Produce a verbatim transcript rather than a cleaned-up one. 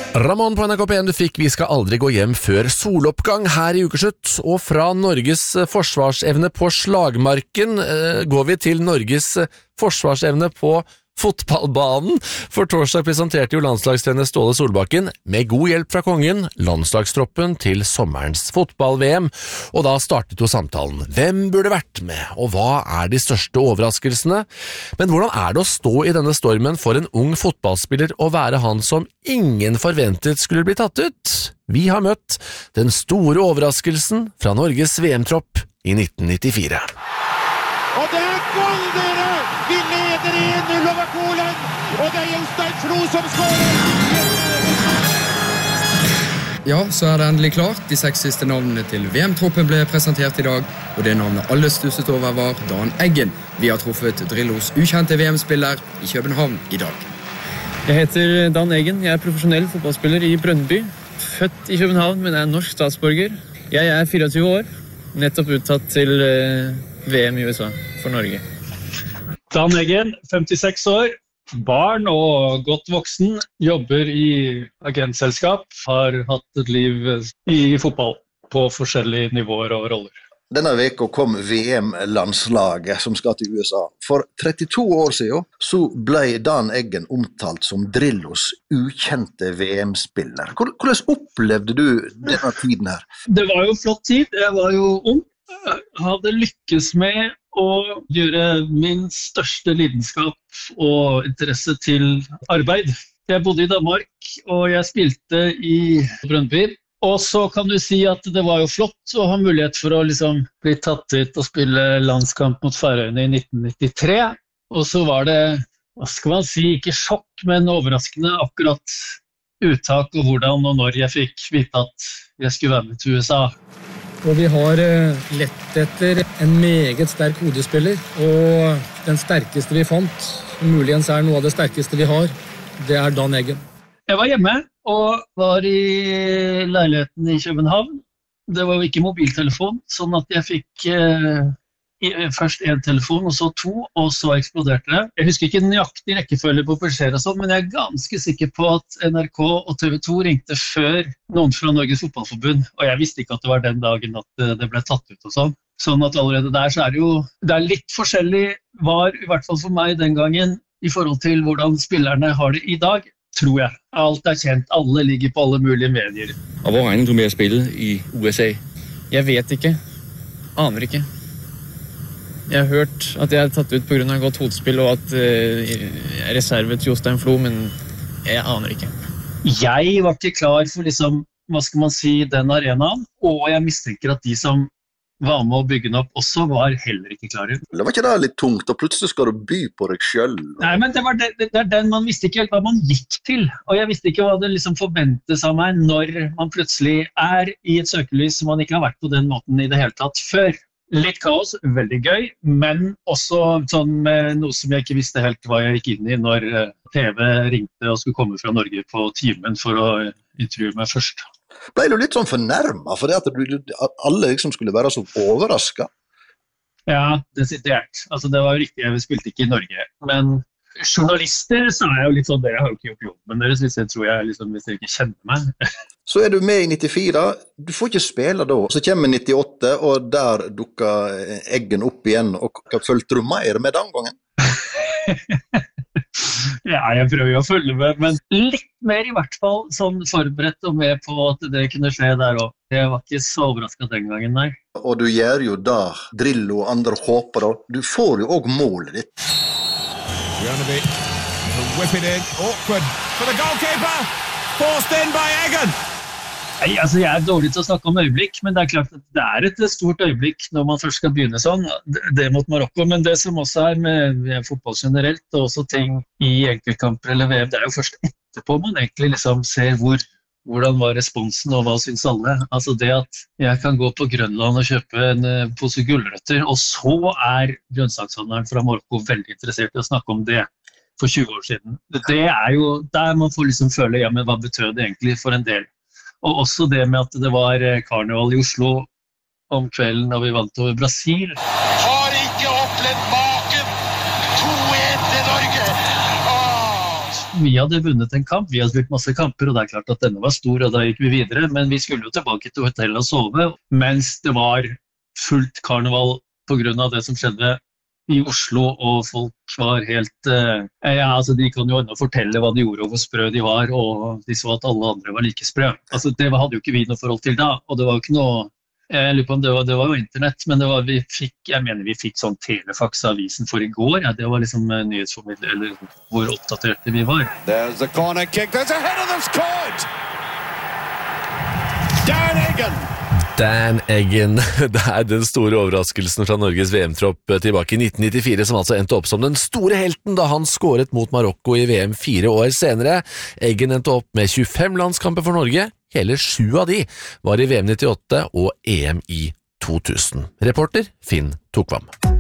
Ramón på N R K P en du fikk Vi skal aldri gå hjem før soloppgang her i ukeslutt, og fra Norges forsvarsevne på slagmarken eh, går vi til Norges forsvarsevne på fotballbanen, for torsdag presenterte jo landslagstrener Ståle Solbakken med god hjelp fra kongen landslagstroppen til sommerens fotball-V M, og da startet jo samtalen. Hvem burde vært med, og hva er de største overraskelsene? Men hvordan er det å stå i denne stormen for en ung fotballspiller og være han som ingen forventet skulle bli tatt ut? Vi har møtt den store overraskelsen fra Norges V M-tropp i nitten nittifire. Og det er gold, dere! Vi leder en null over Polen, og det er Jostein Flo som skårer! Ja, så er det endelig klart. De seks siste navnene til V M-troppen ble presentert i dag, og det navnet alle stusset over var Dan Eggen. Vi har truffet Drillos ukjente V M-spiller i København i dag. Jeg heter Dan Eggen, jeg er profesjonell fotballspiller i Brøndby. Født i København, men er norsk statsborger. Jeg er fireogtyve år, nettopp uttatt til V M i U S A for Norge. Dan Eggen, femtiseks år, barn og godt voksen, jobber i agentselskap, har hatt et liv i fotball på forskjellige nivåer og roller. Denne veka kom V M-landslaget som skal til U S A. For trettito år siden så ble Dan Eggen omtalt som Drillos ukjente V M-spiller. Hvordan opplevde du denne tiden her? Det var jo flott tid, jeg var jo ung. Jeg hadde lykkes med å gjøre min største lidenskap og interesse til arbeid. Jeg bodde i Danmark, og jeg spilte i Brøndby. Og så kan du si at det var jo flott å ha mulighet for å liksom bli tatt ut og spille landskamp mot Færøyene i nitten nittitre. Og så var det, hva skal man si, ikke sjokk, men overraskende akkurat uttak og hvordan og når jeg fikk vite at jeg skulle være med til U S A. Og vi har lett etter en meget sterk hodespiller, og den sterkeste vi fant, muligens er noe av det sterkeste vi har, det er Dan Eggen. Jeg var hjemme og var i leiligheten i København. Det var jo ikke mobiltelefon, sånn at jeg fikk eh, først en telefon, og så to, og så eksploderte det. Jeg husker ikke nøyaktig rekkefølge på beskjeder og sånn, men jeg er ganske sikker på at N R K og T V to ringte før noen fra Norges Fotballforbund, og jeg visste ikke at det var den dagen at det ble tatt ut og sånn. Sånn at allerede der så er det jo, det er litt forskjellig, var i hvert fall for meg den gangen, i forhold til hvordan spillerne har det i dag, tror jeg. Alt er kjent, alle ligger på alle mulige medier. Og hvor regner du med å spille i U S A? Jeg vet ikke, aner ikke. Jeg har hørt at jeg er tatt ut på grunn av godt hodespill, og at uh, jeg er reserve til Jostein Flo, men jeg aner ikke. Jeg var ikke klar for liksom, hva skal man si, den arenaen, og jeg mistenker at de som var med å bygge den opp også var heller ikke klare. Det var ikke det litt tungt, og plutselig skal du by på deg selv? Nei, men det, var det, det er den man visste ikke helt hva man gikk til, og jeg visste ikke hva det liksom forventes av meg når man plutselig er i et søkelys som man ikke har vært på den måten i det hele tatt før. Litt kaos, veldig gøy, men også sånn med noe som jeg ikke visste helt hva jeg gikk inn i når T V ringte og skulle komme fra Norge på timen for å intervjue meg først. Ble du litt sånn fornærmet for det at du, alle liksom skulle være så overrasket? Ja, desidert. Altså det var jo riktig, jeg spilte ikke i Norge, men journalister så er jeg jo litt sånn, dere har jo ikke gjort jobben deres hvis jeg tror jeg liksom, hvis dere ikke kjenner meg. Så er du med i nittifire, du får ikke spille da. Så kommer nittiåtte, og der dukker Eggen opp igjen, og hva følte du mer med den gangen? Ja, jeg prøver jo å følge med, men litt mer i hvert fall sånn forberedt og med på at det kunne skje der også. Jeg var ikke så overrasket den gangen, nei. Og du gjør jo da, Drillo og andre håper da, du får jo også målet ditt. Bjørneby, whip it in, awkward for the goalkeeper, forced in by Eggen. Nei, altså jeg er dårlig til å snakke om øyeblikk, men det er klart at det er et stort øyeblikk når man først skal begynne sånn, det, det mot Marokko, men det som også er med, med fotball generelt, og også ting i enkeltkamper eller V M, det er jo først etterpå man egentlig liksom ser hvor, hvordan var responsen og hva synes alle. Altså det at jeg kan gå på Grønland og kjøpe en pose gulrøtter, og så er grønnsakshandleren fra Marokko veldig interessert i å snakke om det for tjue år siden. Det er jo der man får liksom føle, ja, men hva betød det egentlig for en del? Og også det med at det var karneval i Oslo om kvelden da vi vant over Brasil. Har ikke opplevd maken! to en til Norge! Åh! vi hadde vunnet en kamp, vi hadde spilt masse kamper, og det er klart at denne var stor, og da gikk vi videre, men vi skulle jo tilbake til hotellet og sove, mens det var fullt karneval på grunn av det som skjedde i Oslo, og folk var helt, eh, ja, altså de kan jo enda fortelle hva de gjorde og hvor sprø de var, og de så at alle andre var like sprø. Altså det hadde jo ikke vi noe forhold til da, og det var jo ikke noe, jeg lurer på om det var, det var jo internett, men det var, vi fikk, jeg mener vi fikk sånn telefax av avisen for i går, ja, det var liksom nyhetsformidler, eller hvor oppdaterte vi var. There's the corner kick, there's a header that's scored! Dan Eggen! Dan Eggen, det er den store overraskelsen fra Norges V M-tropp tilbake i nitten nittifire, som altså endte opp som den store helten da han skåret mot Marokko i V M fire år senere. Eggen endte opp med tjuefem landskamper for Norge, hele sju av de var i V M nittiåtte og E M i to tusen. Reporter Finn Tokvam.